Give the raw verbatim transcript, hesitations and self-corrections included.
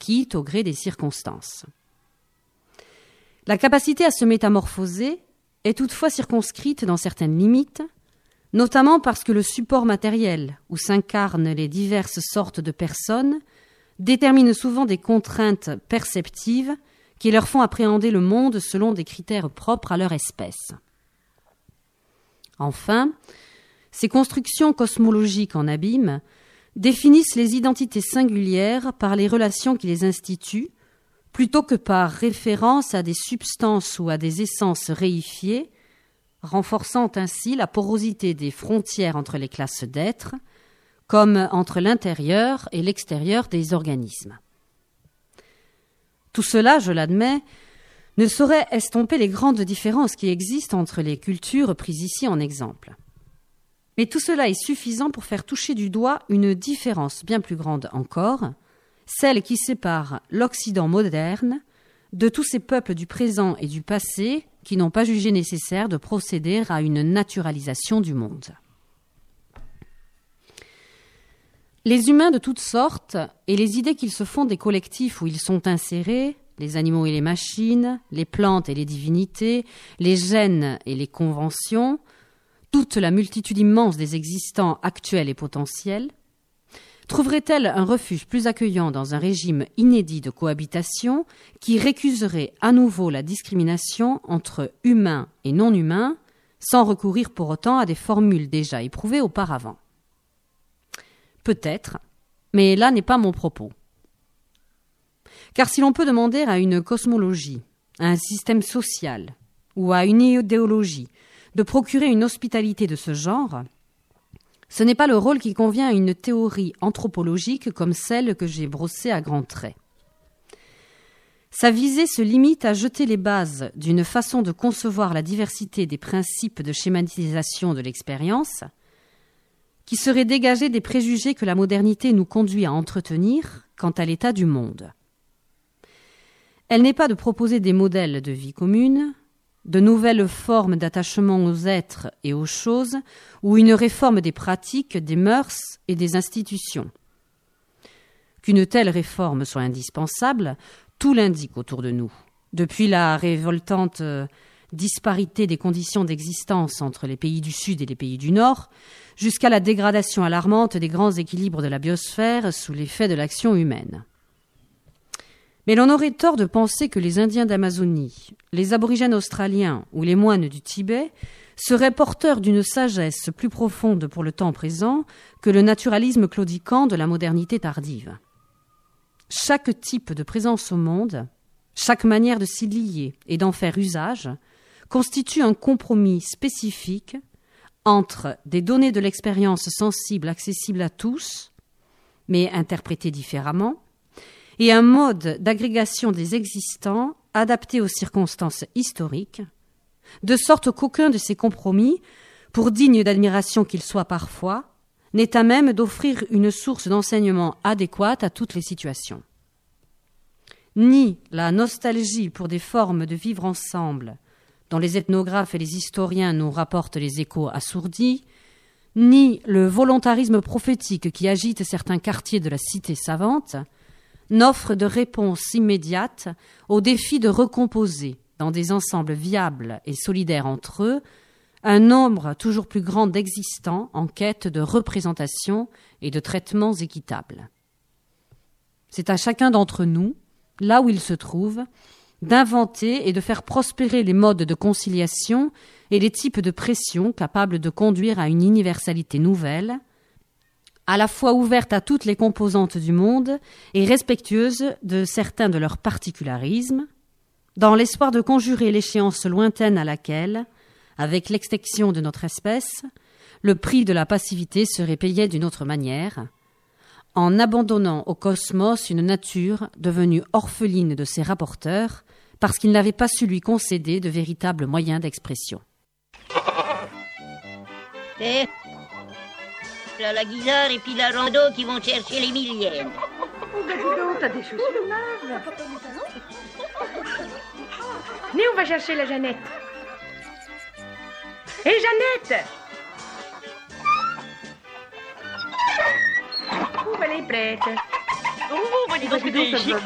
quitte au gré des circonstances. La capacité à se métamorphoser est toutefois circonscrite dans certaines limites, notamment parce que le support matériel où s'incarnent les diverses sortes de personnes détermine souvent des contraintes perceptives qui leur font appréhender le monde selon des critères propres à leur espèce. Enfin, ces constructions cosmologiques en abîme définissent les identités singulières par les relations qui les instituent, plutôt que par référence à des substances ou à des essences réifiées, renforçant ainsi la porosité des frontières entre les classes d'êtres, comme entre l'intérieur et l'extérieur des organismes. Tout cela, je l'admets, ne saurait estomper les grandes différences qui existent entre les cultures prises ici en exemple. Mais tout cela est suffisant pour faire toucher du doigt une différence bien plus grande encore, celle qui sépare l'Occident moderne de tous ces peuples du présent et du passé qui n'ont pas jugé nécessaire de procéder à une naturalisation du monde. Les humains de toutes sortes et les idées qu'ils se font des collectifs où ils sont insérés, les animaux et les machines, les plantes et les divinités, les gènes et les conventions, toute la multitude immense des existants actuels et potentiels, trouverait-elle un refuge plus accueillant dans un régime inédit de cohabitation qui récuserait à nouveau la discrimination entre humains et non-humains, sans recourir pour autant à des formules déjà éprouvées auparavant? Peut-être, mais là n'est pas mon propos. Car si l'on peut demander à une cosmologie, à un système social ou à une idéologie de procurer une hospitalité de ce genre, ce n'est pas le rôle qui convient à une théorie anthropologique comme celle que j'ai brossée à grands traits. Sa visée se limite à jeter les bases d'une façon de concevoir la diversité des principes de schématisation de l'expérience, qui serait dégagée des préjugés que la modernité nous conduit à entretenir quant à l'état du monde. Elle n'est pas de proposer des modèles de vie commune, de nouvelles formes d'attachement aux êtres et aux choses, ou une réforme des pratiques, des mœurs et des institutions. Qu'une telle réforme soit indispensable, tout l'indique autour de nous. Depuis la révoltante disparité des conditions d'existence entre les pays du Sud et les pays du Nord, jusqu'à la dégradation alarmante des grands équilibres de la biosphère sous l'effet de l'action humaine. Mais l'on aurait tort de penser que les Indiens d'Amazonie, les aborigènes australiens ou les moines du Tibet seraient porteurs d'une sagesse plus profonde pour le temps présent que le naturalisme claudiquant de la modernité tardive. Chaque type de présence au monde, chaque manière de s'y lier et d'en faire usage, constitue un compromis spécifique entre des données de l'expérience sensible accessibles à tous, mais interprétées différemment, et un mode d'agrégation des existants adapté aux circonstances historiques, de sorte qu'aucun de ces compromis, pour digne d'admiration qu'il soit parfois, n'est à même d'offrir une source d'enseignement adéquate à toutes les situations. Ni la nostalgie pour des formes de vivre ensemble, dont les ethnographes et les historiens nous rapportent les échos assourdis, ni le volontarisme prophétique qui agite certains quartiers de la cité savante, n'offre de réponse immédiate au défi de recomposer, dans des ensembles viables et solidaires entre eux, un nombre toujours plus grand d'existants en quête de représentation et de traitements équitables. C'est à chacun d'entre nous, là où il se trouve, d'inventer et de faire prospérer les modes de conciliation et les types de pression capables de conduire à une universalité nouvelle, à la fois ouverte à toutes les composantes du monde et respectueuse de certains de leurs particularismes, dans l'espoir de conjurer l'échéance lointaine à laquelle, avec l'extinction de notre espèce, le prix de la passivité serait payé d'une autre manière, en abandonnant au cosmos une nature devenue orpheline de ses rapporteurs parce qu'ils n'avaient pas su lui concéder de véritables moyens d'expression. Eh, là, la Guisard et puis la Rando qui vont chercher les millièmes. Oh, ben dis donc, t'as des chaussures neuves. Venez, on va chercher la Jeannette. Hé, hey, Jeannette! Oh, ben elle est prête. Oh, bah dis donc, que t'es chic.